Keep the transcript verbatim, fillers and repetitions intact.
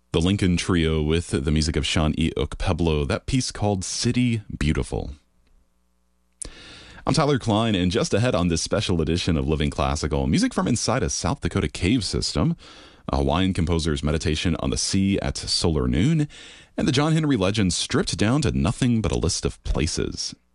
The Lincoln Trio with the music of Sean E. Okpeblo, that piece called City Beautiful. I'm Tyler Klein, and just ahead on this special edition of Living Classical, music from inside a South Dakota cave system, a Hawaiian composer's meditation on the sea at solar noon, and the John Henry legend stripped down to nothing but a list of places.